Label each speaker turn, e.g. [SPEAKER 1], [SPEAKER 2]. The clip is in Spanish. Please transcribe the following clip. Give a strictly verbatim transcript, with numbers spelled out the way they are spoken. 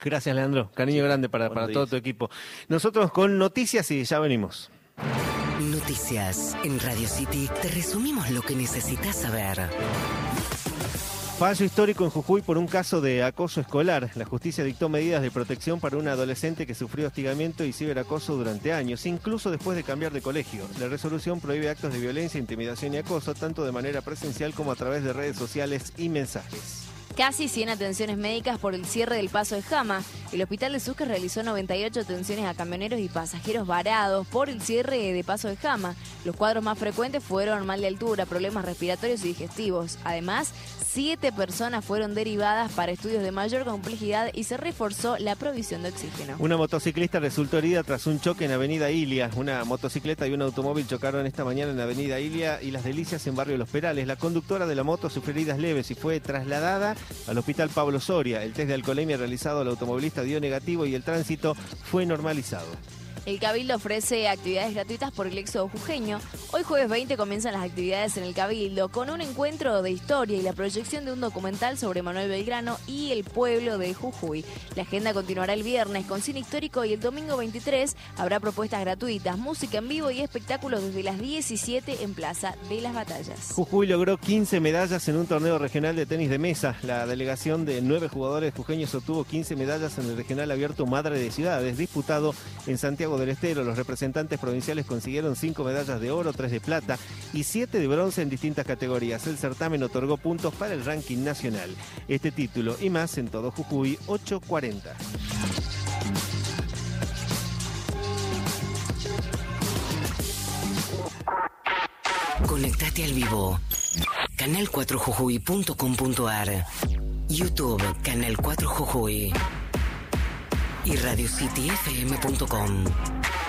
[SPEAKER 1] Gracias, Leandro. Cariño sí, grande para, para todo tu equipo. Nosotros con noticias y ya venimos.
[SPEAKER 2] Noticias en Radio City. Te resumimos lo que necesitas saber.
[SPEAKER 1] Fallo histórico en Jujuy por un caso de acoso escolar. La justicia dictó medidas de protección para un adolescente que sufrió hostigamiento y ciberacoso durante años, incluso después de cambiar de colegio. La resolución prohíbe actos de violencia, intimidación y acoso, tanto de manera presencial como a través de redes sociales y mensajes.
[SPEAKER 3] Casi cien atenciones médicas por el cierre del paso de Jama. El hospital de Sucre realizó noventa y ocho atenciones a camioneros y pasajeros varados por el cierre de paso de Jama. Los cuadros más frecuentes fueron mal de altura, problemas respiratorios y digestivos. Además, siete personas fueron derivadas para estudios de mayor complejidad y se reforzó la provisión de oxígeno.
[SPEAKER 1] Una motociclista resultó herida tras un choque en Avenida Ilia. Una motocicleta y un automóvil chocaron esta mañana en Avenida Ilia y Las Delicias en Barrio Los Perales. La conductora de la moto sufrió heridas leves y fue trasladada al Hospital Pablo Soria. El test de alcoholemia realizado al automovilista dio negativo y el tránsito fue normalizado.
[SPEAKER 3] El Cabildo ofrece actividades gratuitas por el éxodo jujeño. Hoy jueves veinte comienzan las actividades en el Cabildo con un encuentro de historia y la proyección de un documental sobre Manuel Belgrano y el pueblo de Jujuy. La agenda continuará el viernes con cine histórico y el domingo veintitrés habrá propuestas gratuitas, música en vivo y espectáculos desde las diecisiete en Plaza de las Batallas.
[SPEAKER 1] Jujuy logró quince medallas en un torneo regional de tenis de mesa. La delegación de nueve jugadores jujeños obtuvo quince medallas en el regional abierto Madre de Ciudades, disputado en Santiago del Estero. Los representantes provinciales consiguieron cinco medallas de oro, tres de plata y siete de bronce en distintas categorías. El certamen otorgó puntos para el ranking nacional. Este título y más en todo Jujuy, ocho cuarenta.
[SPEAKER 2] Conectate al vivo. canal cuatro jujuy punto com punto ar, YouTube Canal cuatro Jujuy y radio city f m punto com.